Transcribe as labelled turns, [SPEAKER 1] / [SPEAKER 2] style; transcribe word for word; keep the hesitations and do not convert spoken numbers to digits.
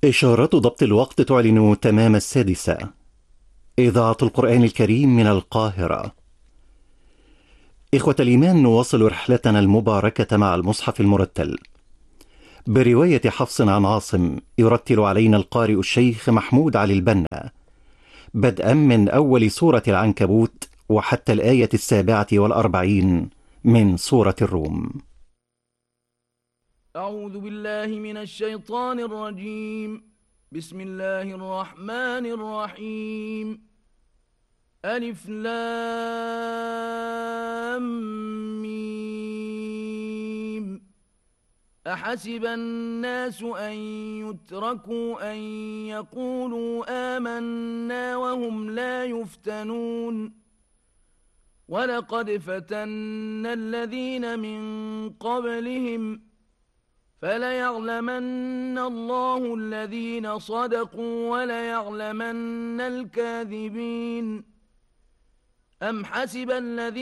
[SPEAKER 1] إشارات ضبط الوقت تعلن تمام السادسة. إذاعة القرآن الكريم من القاهرة. إخوة الإيمان، نواصل رحلتنا المباركة مع المصحف المرتل برواية حفص عن عاصم. يرتل علينا القارئ الشيخ محمود علي البنا، بدءا من أول سورة العنكبوت وحتى الآية السابعة والأربعين من سورة الروم.
[SPEAKER 2] أعوذ بالله من الشيطان الرجيم. بسم الله الرحمن الرحيم. ألف لام ميم. أحسب الناس أن يتركوا أن يقولوا آمنا وهم لا يفتنون. ولقد فتنا الذين من قبلهم فليعلمن الله الذين صدقوا وليعلمن الكاذبين. أم حسب الذين